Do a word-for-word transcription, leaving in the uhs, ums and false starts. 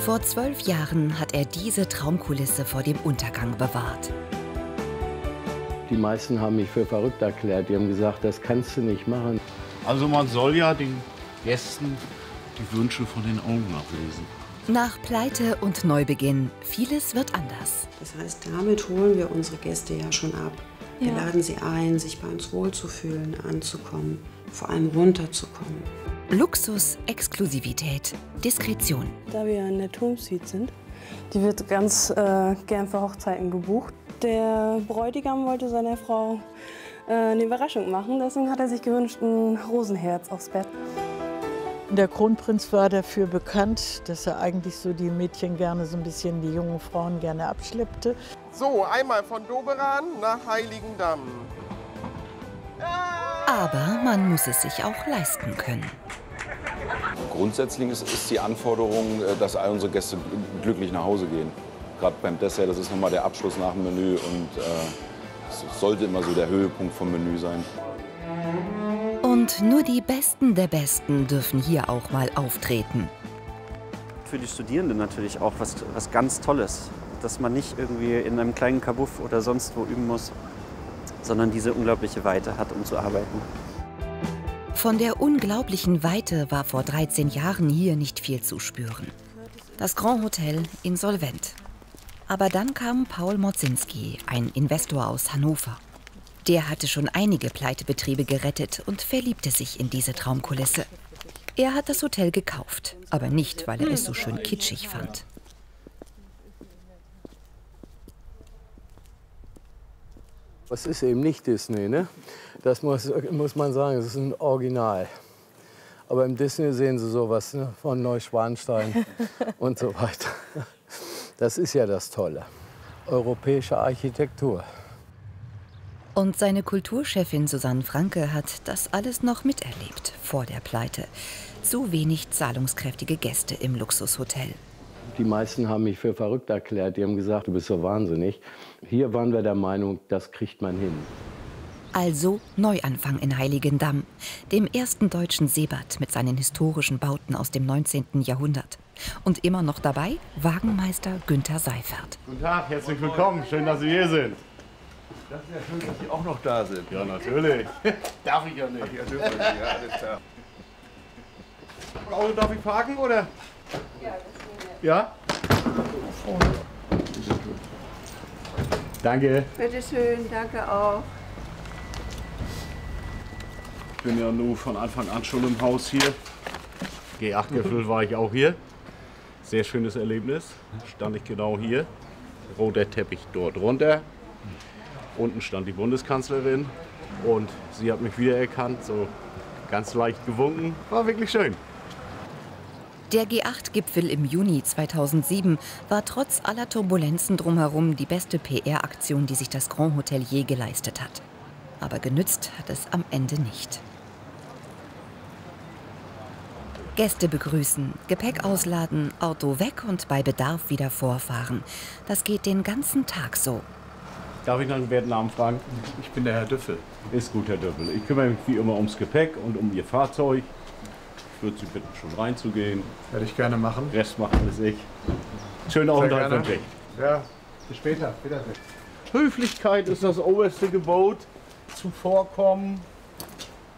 Vor zwölf Jahren hat er diese Traumkulisse vor dem Untergang bewahrt. Die meisten haben mich für verrückt erklärt. Die haben gesagt, das kannst du nicht machen. Also man soll ja den Gästen die Wünsche von den Augen ablesen. Nach Pleite und Neubeginn, vieles wird anders. Das heißt, damit holen wir unsere Gäste ja schon ab. Wir Ja. laden sie ein, sich bei uns wohlzufühlen, anzukommen, vor allem runterzukommen. Luxus, Exklusivität, Diskretion. Da wir in der Turmsuite sind, die wird ganz äh, gern für Hochzeiten gebucht. Der Bräutigam wollte seiner Frau äh, eine Überraschung machen, deswegen hat er sich gewünscht, ein Rosenherz aufs Bett. Der Kronprinz war dafür bekannt, dass er eigentlich so die Mädchen gerne so ein bisschen, die jungen Frauen gerne abschleppte. So, einmal von Doberan nach Heiligendamm. Aber man muss es sich auch leisten können. Grundsätzlich ist, ist die Anforderung, dass all unsere Gäste glücklich nach Hause gehen. Gerade beim Dessert, das ist nochmal der Abschluss nach dem Menü und es äh, sollte immer so der Höhepunkt vom Menü sein. Und nur die Besten der Besten dürfen hier auch mal auftreten. Für die Studierenden natürlich auch was, was ganz Tolles, dass man nicht irgendwie in einem kleinen Kabuff oder sonst wo üben muss, sondern diese unglaubliche Weite hat, um zu arbeiten. Von der unglaublichen Weite war vor dreizehn Jahren hier nicht viel zu spüren. Das Grand Hotel insolvent. Aber dann kam Paul Modzinski, ein Investor aus Hannover. Der hatte schon einige Pleitebetriebe gerettet und verliebte sich in diese Traumkulisse. Er hat das Hotel gekauft, aber nicht, weil er es so schön kitschig fand. Es ist eben nicht Disney, ne? Das muss, muss man sagen, es ist ein Original. Aber im Disney sehen Sie sowas, ne? Von Neuschwanstein und so weiter. Das ist ja das Tolle. Europäische Architektur. Und seine Kulturchefin Susanne Franke hat das alles noch miterlebt, vor der Pleite. Zu wenig zahlungskräftige Gäste im Luxushotel. Die meisten haben mich für verrückt erklärt. Die haben gesagt, du bist so wahnsinnig. Hier waren wir der Meinung, das kriegt man hin. Also Neuanfang in Heiligendamm, dem ersten deutschen Seebad mit seinen historischen Bauten aus dem neunzehnten Jahrhundert. Und immer noch dabei Wagenmeister Günther Seifert. Guten Tag, herzlich willkommen. Schön, dass Sie hier sind. Das ist ja schön, dass Sie auch noch da sind. Ja, natürlich. Darf ich ja nicht. Ja, dürfen Sie. Ja, alles klar. Auto darf ich parken, oder? Ja? Danke. Bitte schön, danke auch. Ich bin ja nur von Anfang an schon im Haus hier. G acht Gipfel war ich auch hier. Sehr schönes Erlebnis. Stand ich genau hier. Roter Teppich dort runter. Unten stand die Bundeskanzlerin und sie hat mich wiedererkannt, so ganz leicht gewunken. War wirklich schön. Der G acht Gipfel im Juni zweitausendsieben war trotz aller Turbulenzen drumherum die beste P R-Aktion, die sich das Grand Hotel je geleistet hat. Aber genützt hat es am Ende nicht. Gäste begrüßen, Gepäck ausladen, Auto weg und bei Bedarf wieder vorfahren. Das geht den ganzen Tag so. Darf ich nach dem werten Namen fragen? Ich bin der Herr Düffel. Ist gut, Herr Döppel. Ich kümmere mich wie immer ums Gepäck und um Ihr Fahrzeug. Ich würde Sie bitten, schon reinzugehen. Werde ich gerne machen. Rest macht alles ich. Schönen Aufenthalt wünsche ich. Ja, bis später. Wiedersehen. Höflichkeit ist das oberste Gebot. Zuvorkommen.